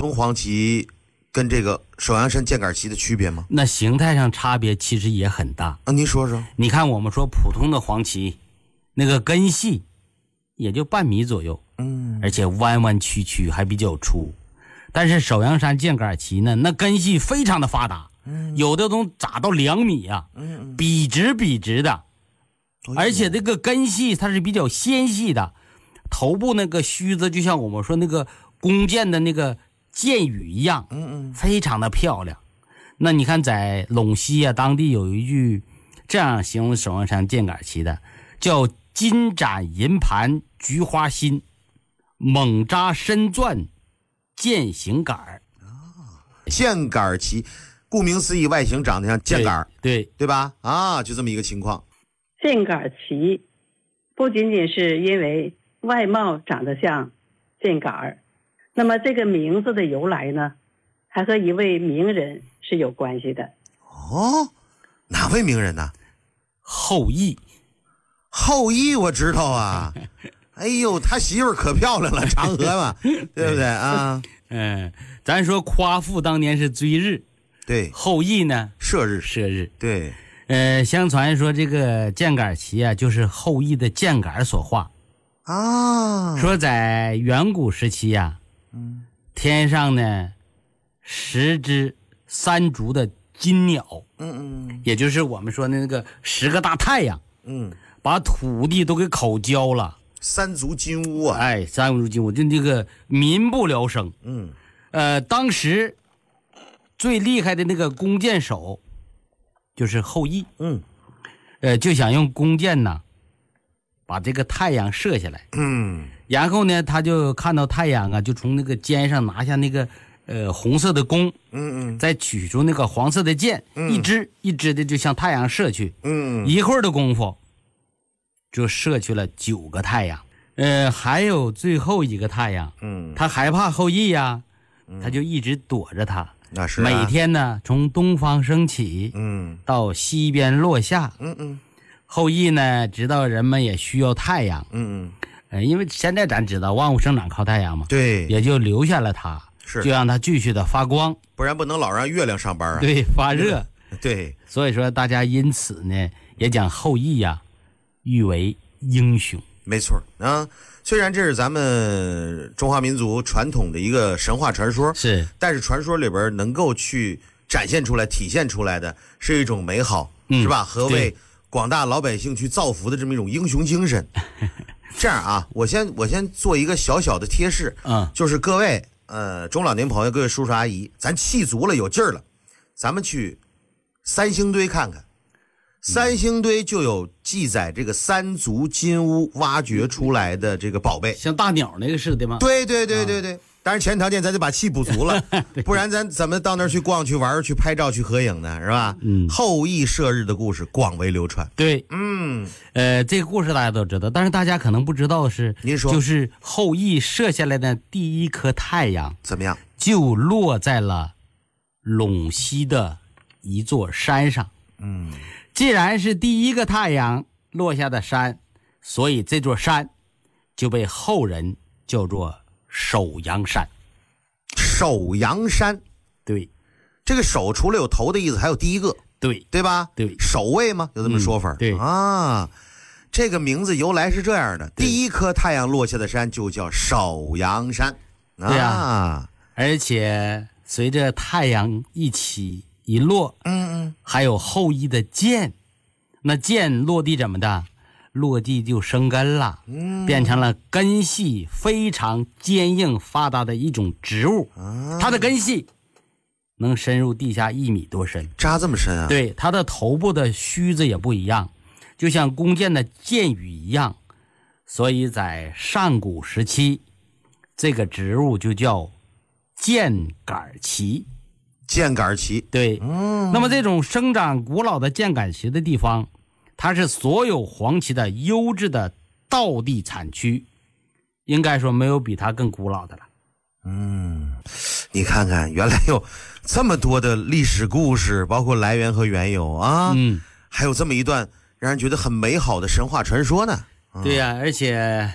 通黄芪跟这个首阳山箭杆旗的区别吗？ 那形态上差别其实也很大啊，您说说。 你看我们说普通的黄芪，那个根系也就半米左右，而且弯弯曲曲还比较粗。但是首阳山箭杆旗呢，那根系非常的发达，有的都长到2米啊，笔直的，而且这个根系它是比较纤细的，头部那个须子就像我们说那个弓箭的那个箭羽一样，非常的漂亮。那你看在陇西啊，当地有一句这样形容首阳山箭杆旗的，叫金盏银盘菊花心，猛扎深钻箭形杆。 箭杆旗顾名思义，外形长得像箭杆，对吧？啊，就这么一个情况。 箭杆旗不仅仅是因为外貌长得像箭杆，那么这个名字的由来呢，还和一位名人是有关系的。 哦，哪位名人呢？ 后羿。 后羿我知道啊，哎呦，他媳妇儿可漂亮了，嫦娥嘛，对不对啊？ 咱说夸父当年是追日， 对， 后羿呢射日，对。 相传说这个箭杆旗啊，就是后羿的箭杆所画啊。 说在远古时期啊，天上呢10只3足的金鸟，也就是我们说的那个10个大太阳，把土地都给烤焦了。 3足金乌啊！ 哎，3足金乌，就这个民不聊生。当时最厉害的那个弓箭手就是后羿。就想用弓箭呢把这个太阳射下来。然后呢，他就看到太阳啊，就从那个肩上拿下那个红色的弓，再取出那个黄色的箭，一支一支的就向太阳射去。一会儿的功夫就射去了9个太阳。还有最后一个太阳，他害怕后羿呀，他就一直躲着他。 那是每天呢，从东方升起，到西边落下。后羿呢，知道人们也需要太阳，因为现在咱知道万物生长靠太阳嘛， 对， 也就留下了他，就让他继续的发光， 不然不能老让月亮上班啊。 对，发热。 对， 所以说大家因此呢，也将后羿呀誉为英雄。 没错啊，虽然这是咱们中华民族传统的一个神话传说， 是， 但是传说里边能够去展现出来、体现出来的是一种美好，是吧？和为广大老百姓去造福的这么一种英雄精神。这样啊，我先做一个小小的贴士，就是各位中老年朋友、各位叔叔阿姨，咱气足了、有劲儿了，咱们去三星堆看看。三星堆就有记载这个3足金乌挖掘出来的这个宝贝， 像大鸟那个似的吗？ 对，当然前提条件咱得把气补足了，不然咱怎么到那儿去逛、去玩、去拍照、去合影呢？是吧？后羿射日的故事广为流传。 对，这个故事大家都知道，但是大家可能不知道的是， 您说， 就是后羿射下来的第一颗太阳怎么样？ 就落在了陇西的一座山上。既然是第一个太阳落下的山，所以这座山就被后人叫做首阳山。 首阳山， 对， 这个首除了有头的意思，还有第一个，对吧？ 对， 首位吗？有这么说法？ 对啊，这个名字由来是这样的：第一颗太阳落下的山就叫首阳山。 对啊，而且随着太阳一起一落，还有后羿的箭，那箭落地怎么的？落地就生根了，变成了根系非常坚硬发达的一种植物。它的根系能深入地下1米多深， 扎这么深啊？ 对，它的头部的须子也不一样，就像弓箭的箭羽一样。所以在上古时期，这个植物就叫箭杆旗。 箭杆旗， 对，那么这种生长古老的箭杆旗的地方，它是所有黄芪的优质的道地产区，应该说没有比它更古老的了。 你看看，原来有这么多的历史故事，包括来源和缘由啊，还有这么一段让人觉得很美好的神话传说呢。 对呀，而且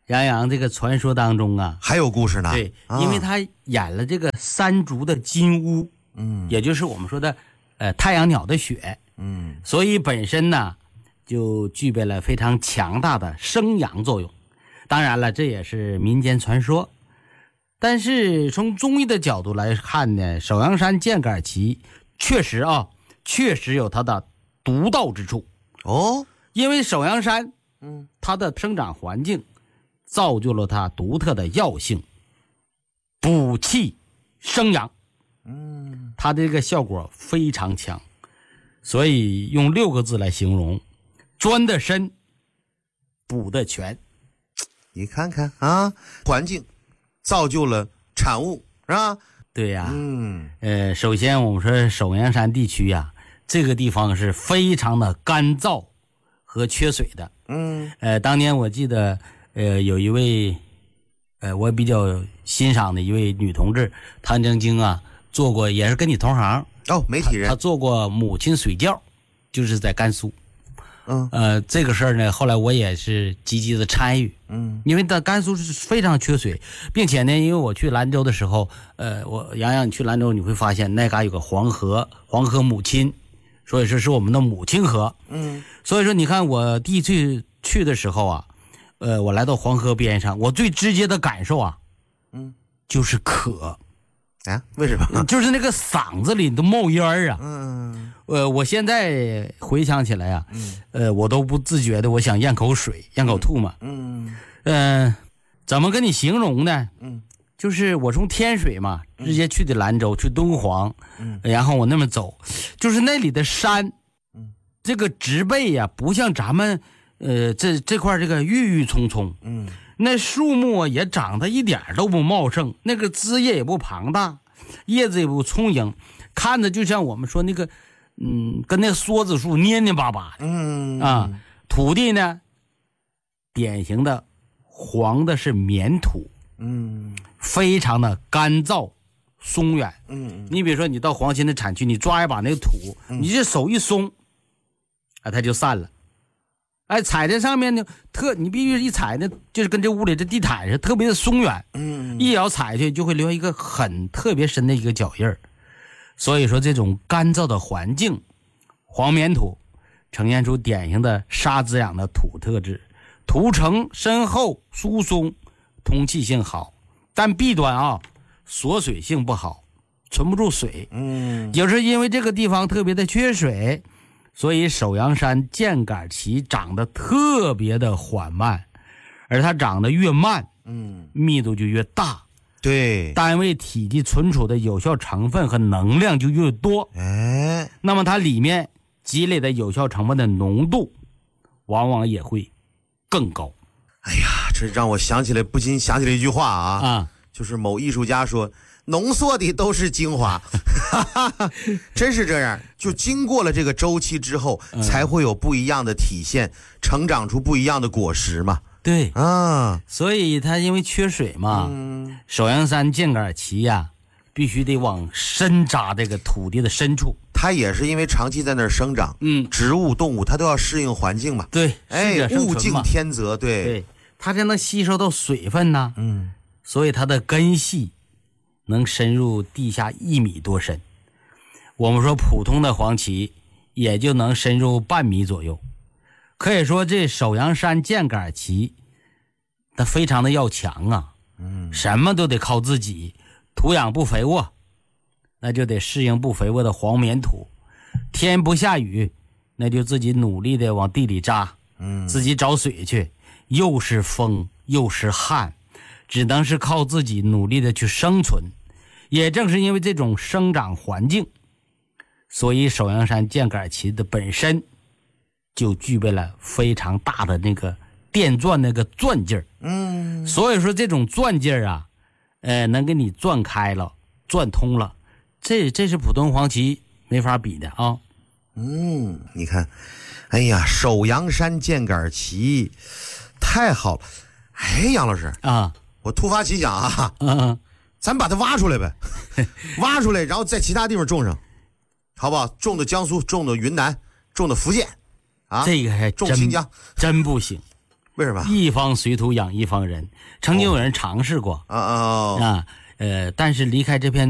杨洋这个传说当中啊， 还有故事呢。 对，因为他演了这个山竹的金乌，也就是我们说的太阳鸟的血，所以本身呢就具备了非常强大的生阳作用。当然了，这也是民间传说，但是从中医的角度来看呢，首阳山箭杆旗确实有它的独到之处哦。 因为首阳山它的生长环境造就了它独特的药性，补气生阳，它的这个效果非常强，所以用6个字来形容：钻得深，补得全。 你看看啊，环境造就了产物，是吧？ 对呀，首先我们说首阳山地区呀，这个地方是非常的干燥和缺水的。当年我记得，有一位，我比较欣赏的一位女同志，她曾经啊做过，也是跟你同行媒体人， 她做过母亲水窖，就是在甘肃。这个事儿呢，后来我也是积极的参与。因为在甘肃是非常缺水，并且呢，因为我去兰州的时候，杨洋，你去兰州你会发现那嘎有个黄河母亲，所以说是我们的母亲河。所以说你看我第一次去的时候啊，我来到黄河边上，我最直接的感受啊，就是渴。 为什么？ 就是那个嗓子里都冒烟啊。我现在回想起来呀，我都不自觉的，我想咽口水，咽口吐嘛。怎么跟你形容呢？就是我从天水嘛，直接去的兰州，去敦煌，然后我那么走，就是那里的山，这个植被呀，不像咱们这块这个郁郁葱葱。那树木也长得一点都不茂盛，那个枝叶也不庞大，叶子也不充盈，看着就像我们说那个跟那个梭子树蔫蔫巴巴的。土地呢典型的黄的是棉土，非常的干燥松软。你比如说你到黄鑫的产区，你抓一把那个土，你这手一松它就散了。踩在上面呢，你必须一踩呢，就是跟这屋里这地毯似的，特别的松软。一脚踩去就会留下一个很特别深的一个脚印儿。所以说这种干燥的环境，黄棉土呈现出典型的沙滋养的土特质，土层深厚疏松，通气性好，但弊端锁水性不好，存不住水。就是因为这个地方特别的缺水，所以首阳山箭杆旗长得特别的缓慢，而它长得越慢，密度就越大。 对， 单位体积存储的有效成分和能量就越多。那么它里面积累的有效成分的浓度往往也会更高。 这让我不禁想起了一句话就是某艺术家说，浓缩的都是精华。真是这样，就经过了这个周期之后，才会有不一样的体现，成长出不一样的果实嘛。 对所以它因为缺水嘛，首阳山箭杆旗呀，必须得往深扎这个土地的深处。 它也是因为长期在那儿生长，植物动物它都要适应环境嘛。 对， 物竞天择。 对，它才能吸收到水分呢。所以它的根系能深入地下1米多深。我们说普通的黄芪也就能深入半米左右。可以说这首阳山箭杆旗它非常的要强什么都得靠自己。土壤不肥沃，那就得适应不肥沃的黄棉土。天不下雨，那就自己努力的往地里扎，自己找水去，又是风又是旱，只能是靠自己努力的去生存。也正是因为这种生长环境，所以首阳山箭杆旗的本身就具备了非常大的那个电钻那个钻劲儿。所以说这种钻劲儿能给你钻开了，钻通了，这是普通黄芪没法比的啊。 你看，首阳山箭杆旗太好了。杨老师我突发奇想咱把它挖出来呗，挖出来，然后在其他地方种上，好不好？种的江苏，种的云南，种的福建， 这个还种新疆， 真不行。 为什么？ 一方水土养一方人，曾经有人尝试过啊啊！ 但是离开这片